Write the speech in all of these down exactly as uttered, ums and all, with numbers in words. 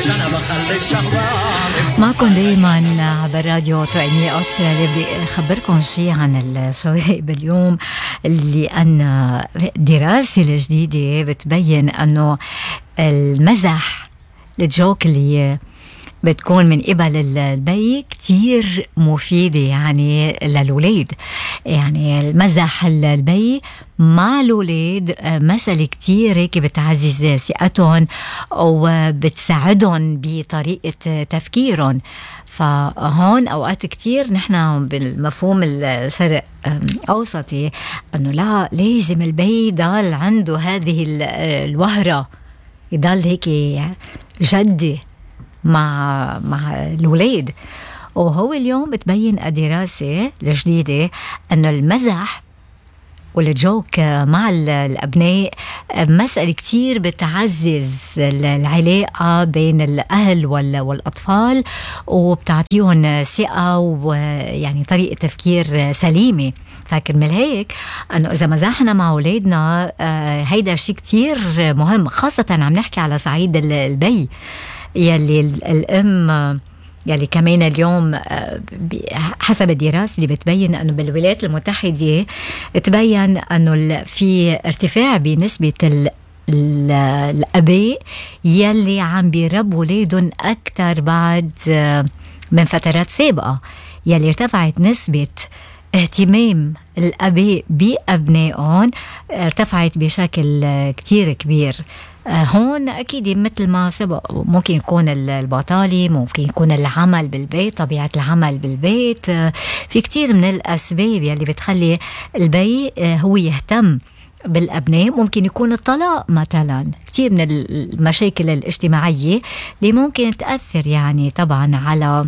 معكم دايما عبر راديو توأمية أستراليا. بدي أخبركم شيء عن الشوارب اليوم، اللي أن دراسة الجديدة بتبين أنه المزح، الجوك اللي بتكون من قبل البي كتير مفيدة يعني للولاد. يعني المزح البي مع الولاد مسألة كتير هيك بتعزز ثقتهم وبتساعدهم بطريقة تفكيرهم. فهون أوقات كتير نحن بالمفهوم الشرق أوسطي أنه لا، لازم البي يضل عنده هذه الوهرة، يضل هيك جدي مع مع الولاد. وهو اليوم بتبين الدراسة الجديدة أنه المزح والجوك مع الأبناء مسألة كتير بتعزز العلاقة بين الأهل والأطفال، وبتعطيهم ثقة ويعني طريقة تفكير سليمة. فاكر من هيك أنه إذا مزحنا مع أولادنا هيدا شيء كتير مهم، خاصة عم نحكي على صعيد البي يلي الأم يلي كمان اليوم حسب الدراسة اللي بتبين أنه بالولايات المتحدة تبين أنه في ارتفاع بنسبة الأباء يلي عم بيربوا ولادهم أكتر بعد من فترات سابقة، يلي ارتفعت نسبة اهتمام الأباء بأبنائهم، ارتفعت بشكل كتير كبير. هون أكيد مثل ما سبق ممكن يكون البطالة، ممكن يكون العمل بالبيت، طبيعة العمل بالبيت، في كتير من الأسباب يلي بتخلي البي هو يهتم بالأبناء. ممكن يكون الطلاق مثلا، كتير من المشاكل الاجتماعية اللي ممكن تأثر يعني طبعا على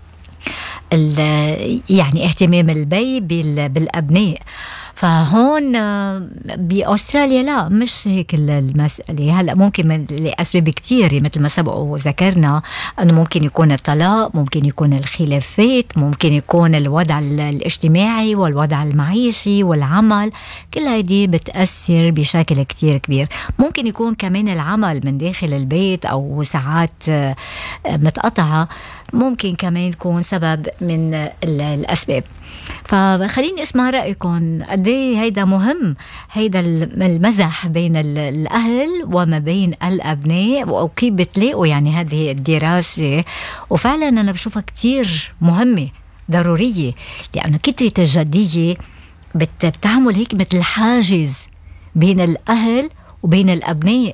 يعني اهتمام البي بالأبناء. فهون بأستراليا لا، مش هيك المسألة. هلأ ممكن من لأسباب كتير مثل ما سبق وذكرنا أنه ممكن يكون الطلاق، ممكن يكون الخلافات، ممكن يكون الوضع الاجتماعي والوضع المعيشي والعمل، كل هذه بتأثر بشكل كتير كبير. ممكن يكون كمان العمل من داخل البيت أو ساعات متقطعة، ممكن كمان يكون سبب من الأسباب. فخليني اسمع رأيكم، قد ايه هيدا مهم، هيدا المزح بين الأهل وما بين الأبناء، وكيف بتلاقوا يعني هذه الدراسة. وفعلا أنا بشوفها كتير مهمة ضرورية، لأنه كترة الجدية بتعمل هيك مثل حاجز بين الأهل وبين الأبناء.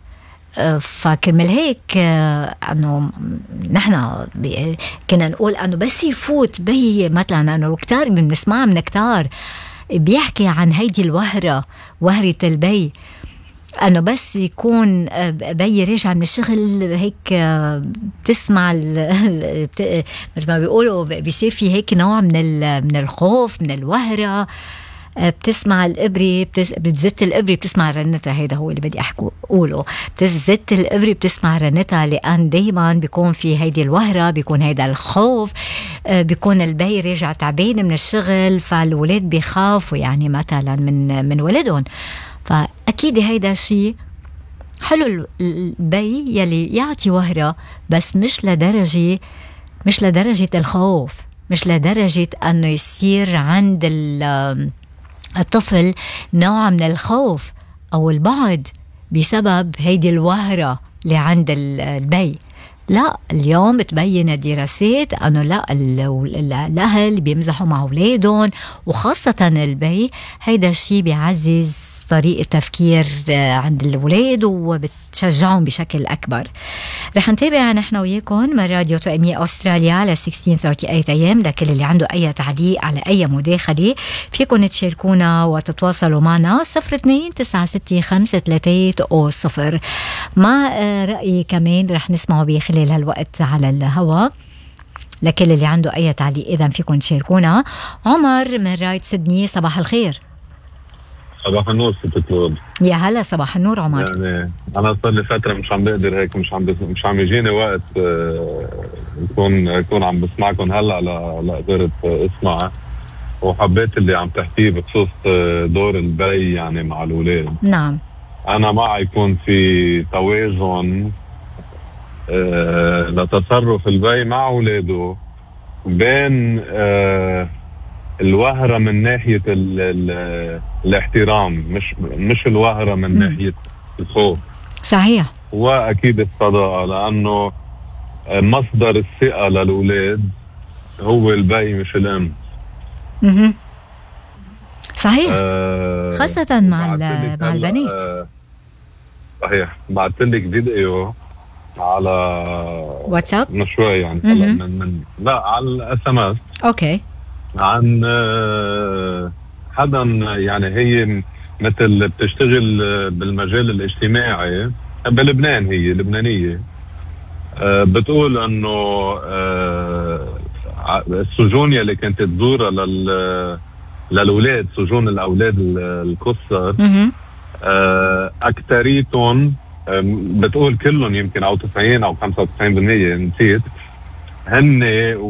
فكرمال هيك انه نحن كنا نقول انه بس يفوت بي مثلا، انه كتار بنسمع من كتار بيحكي عن هيدي الوهرة، وهرة البي، انه بس يكون بي راجع من الشغل هيك بتسمع مثل ما بيقولوا بيصير في هيك نوع من من الخوف، من الوهرة. بتسمع الإبرة بتس... بتزت الإبرة بتسمع رنتها، هيدا هو اللي بدي أحكو أقوله، بتزت الإبرة بتسمع رنتها، لأن دايما بيكون في هيدي الوهرة، بيكون هيدا الخوف، بيكون البي راجع تعبان من الشغل، فالولاد بيخافوا يعني مثلا من من ولدهم. فأكيد هيدا شيء حلو البي يلي يعطي وهرة، بس مش لدرجة مش لدرجة الخوف، مش لدرجة أنه يصير عند ال الطفل نوع من الخوف أو البعد بسبب هيدي الوهرة اللي عند البي. لا، اليوم بتبين الدراسات أنه لا، الأهل بيمزحوا مع أولادهم وخاصة البي، هيدا الشيء بيعزز طريقة تفكير عند الأولاد وبتشجعهم بشكل أكبر. رح نتابع نحن وياكم من راديو توأمية أستراليا على ستة عشر ثلاثة وثلاثين أي إم. لكل اللي عنده أي تعليق على أي مداخلة فيكم تشاركونا وتتواصلوا معنا صفر اثنين تسعة ستة خمسة ثلاثة أو صفر. مع رأيي كمان رح نسمعه بخلال هالوقت على الهواء. لكل اللي عنده أي تعليق إذا فيكم تشاركونا. عمر من رايد سيدني، صباح الخير. صباح النور ست كلود. يا هلا، صباح النور عمر. يعني انا صار لي فتره مش عم بقدر هيك، مش عم مش عم يجيني وقت يكون يكون عم بسمعكم هلا لا قدرت اسمع، وحبيت اللي عم تحكيه بخصوص دور البي يعني مع الاولاد. نعم، انا مع يكون في توازن آه لتصرف البي مع اولاده بين آه الوهرة من ناحية ال ال الاحترام، مش مش الوهرة من م. ناحية الخوف. صحيح. واكيد الصداقة، لانه مصدر الثقة للأولاد هو البي مش الام. اها صحيح. آه خاصة مع مع البنات. آه صحيح. بعتلك فيديو على واتساب من شوي يعني من, من لا على الاس ام اس. اوكي. عن حدا يعني هي مثل بتشتغل بالمجال الاجتماعي بلبنان، هي لبنانية. بتقول انه السجون يلي كانت تزورها لل للأولاد، سجون الأولاد القصر، أكتريتهم بتقول كلهم يمكن أو تسعين أو خمسة وتسعين بالمية نسيت هن